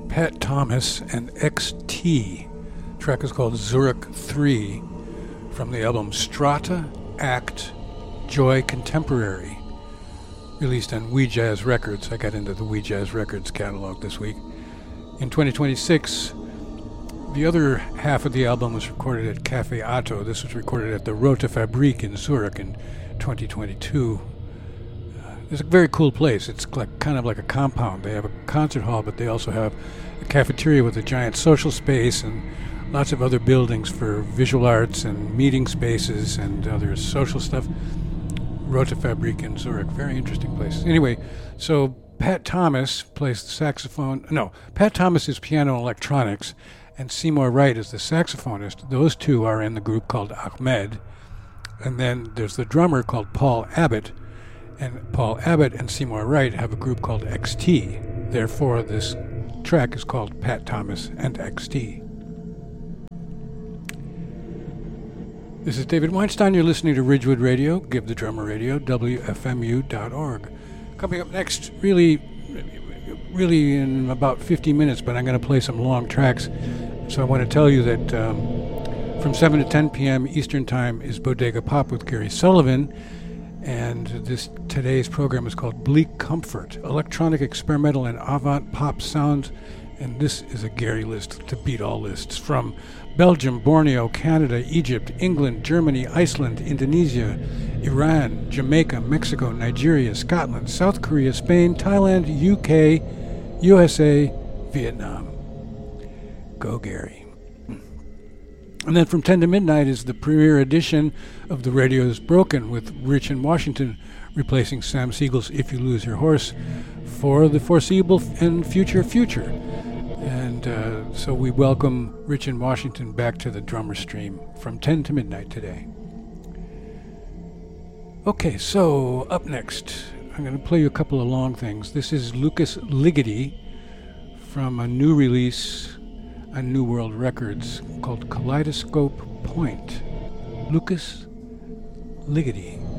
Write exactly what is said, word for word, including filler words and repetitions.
Pat Thomas and X T. The track is called Zurich three from the album Strata Act Joy Contemporary, released on We Jazz Records. I got into the We Jazz Records catalog this week. In twenty twenty-six, the other half of the album was recorded at Cafe Otto. This was recorded at the Rote Fabrik in Zurich in twenty twenty-two. Uh, it's a very cool place. It's like kind of like a compound. They have a concert hall, but they also have a cafeteria with a giant social space and lots of other buildings for visual arts and meeting spaces and other social stuff. Rote Fabrik in Zurich. Very interesting place. Anyway, so Pat Thomas plays the saxophone. No, Pat Thomas is piano and electronics, and Seymour Wright is the saxophonist. Those two are in the group called Ahmed. And then there's the drummer called Paul Abbott. And Paul Abbott and Seymour Wright have a group called X T. Therefore, this track is called Pat Thomas and X T. This is David Weinstein. You're listening to Ridgewood Radio, Give the Drummer Radio, W F M U dot org. Coming up next, really, really in about fifty minutes, but I'm going to play some long tracks. So I want to tell you that um, from seven to ten p.m. Eastern Time is Bodega Pop with Gary Sullivan. And this today's program is called Bleak Comfort, Electronic, Experimental, and Avant Pop Sounds. And this is a Gary list to beat all lists. From Belgium, Borneo, Canada, Egypt, England, Germany, Iceland, Indonesia, Iran, Jamaica, Mexico, Nigeria, Scotland, South Korea, Spain, Thailand, U K, U S A, Vietnam. Go Gary. And then from ten to midnight is the premiere edition of The Radio is Broken with Rich in Washington replacing Sam Siegel's If You Lose Your Horse for the foreseeable and future future. And uh, so we welcome Rich in Washington back to the drummer stream from ten to midnight today. Okay, so up next, I'm going to play you a couple of long things. This is Lucas Ligeti from a new release on New World Records called Kaleidoscope Point. Lucas Ligeti.